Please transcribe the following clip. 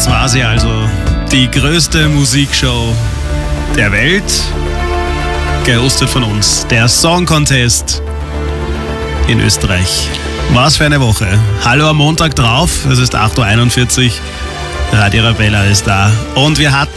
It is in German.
war sie also, die größte Musikshow der Welt, gehostet von uns, der Song Contest in Österreich. Was für eine Woche. Hallo am Montag drauf, es ist 8.41 Uhr, Radio Arabella ist da und wir hatten